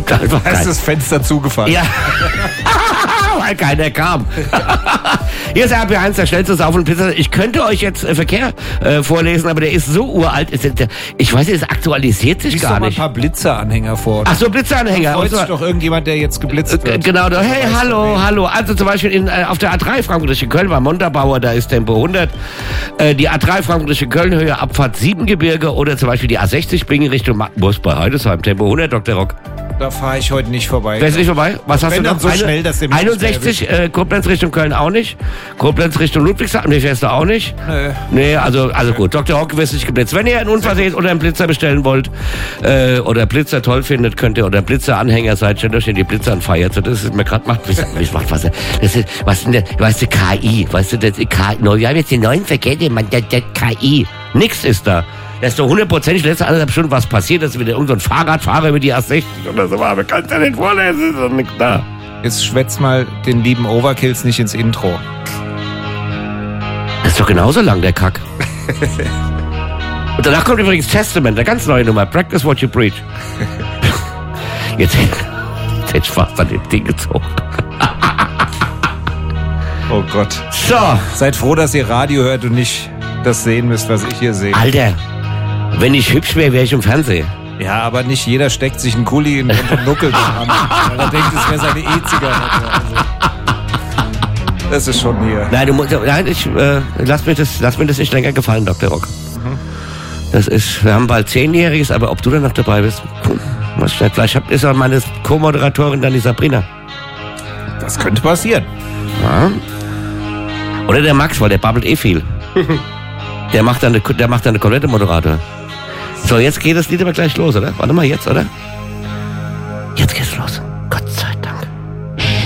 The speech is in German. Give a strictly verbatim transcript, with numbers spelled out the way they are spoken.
gibt einfach Da ist kein... das Fenster zugefallen. Ja, weil keiner kam. Hier ist R B eins, der schnellste Sauf- und Pizza. Ich könnte euch jetzt äh, Verkehr äh, vorlesen, aber der ist so uralt. Ist, der, ich weiß nicht, es aktualisiert sich Lies gar doch mal nicht. ein paar Blitzeranhänger vor. Ach so, Blitzeranhänger. Freut Und sich so- doch irgendjemand, der jetzt geblitzt Äh, wird. Genau, da, hey, Weiß hallo, von wem. hallo. Also zum Beispiel in, äh, auf der A drei Frankfurt Richtung Köln war Montabaur, da ist Tempo hundert. Äh, die A drei Frankfurt Richtung Köln, Höhe Abfahrt Siebengebirge oder zum Beispiel die A sechzig Bingen Richtung Magdeburg bei Heidesheim, Tempo hundert, Doktor Rock. Da fahre ich heute nicht vorbei. Wer ist nicht vorbei? Was hast Wenn du dann noch? so schnell, dass der mich nicht einundsechzig, äh, Koblenz Richtung Köln auch nicht. Koblenz Richtung Ludwigshafen, nee, fährst du auch nicht. Nö. Nee, also, also gut. Doktor Rock wirst nicht geblitzt. Wenn ihr einen Unversehen oder einen Blitzer bestellen wollt, äh, oder Blitzer toll findet, könnt ihr, oder Blitzer-Anhänger seid, stellt euch in die Blitzer an Feier. Das ist mir gerade macht, wie macht was, das ist, was denn, weißt du, K I, weißt du, das ist K I, wir haben jetzt den neuen Verkehr, man, das, das K I. Nix ist da. Da ist doch hundertprozentig letzte anderthalb Stunden was passiert, dass wieder irgendein so Fahrradfahrer über die A sechzig oder so war. Aber kannst ja nicht vorlesen, ist doch nichts da. Jetzt schwätz mal den lieben Overkills nicht ins Intro. Das ist doch genauso lang, der Kack. Und danach kommt übrigens Testament, eine ganz neue Nummer. Practice what you preach. Jetzt, jetzt hätte ich fast an dem Ding gezogen. Oh Gott. So, Seid froh, dass ihr Radio hört und nicht das sehen müsst, was ich hier sehe. Alter, wenn ich hübsch wäre, wäre ich im Fernsehen. Ja, aber nicht jeder steckt sich einen Kuli in den Nuckel an, weil er denkt, es wäre seine E-Zigarette. Also, das ist schon hier. Nein, du musst, nein, ich, äh, lass mir das, lass mir das nicht länger gefallen, Doktor Rock. Das ist, wir haben bald Zehnjähriges, aber ob du dann noch dabei bist, hm, was ich nicht. Vielleicht hab- ist auch meine Co-Moderatorin dann die Sabrina. Das könnte passieren. Ja. Oder der Max, weil der babbelt eh viel. Der macht dann eine, der macht dann eine komplette Moderator. So, jetzt geht das Lied aber gleich los, oder? Warte mal, jetzt, oder? Jetzt geht's los.